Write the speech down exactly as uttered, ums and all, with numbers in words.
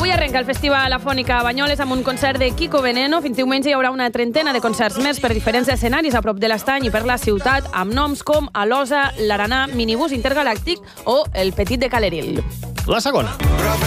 Avui arrenca el Festival Afònica a Banyoles amb un concert de Kiko Veneno. Fins diumenge hi haurà una trentena de concerts més per diferents escenaris a prop de l'Estany i per la ciutat, amb noms com Alosa, l'Aranà, Minibús Intergalàctic o el Petit de Caleril. La segona.